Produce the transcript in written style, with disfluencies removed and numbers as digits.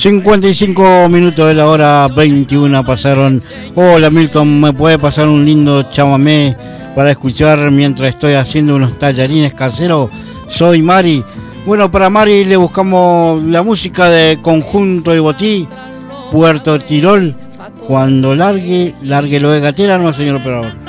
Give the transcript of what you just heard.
55 minutos de la hora 21 pasaron. Hola Milton, ¿me puede pasar un lindo chamamé para escuchar mientras estoy haciendo unos tallarines caseros? Soy Mari. Bueno, para Mari le buscamos la música de Conjunto de Botí, Puerto Tirol. Cuando largue lo de gatera, no señor operador.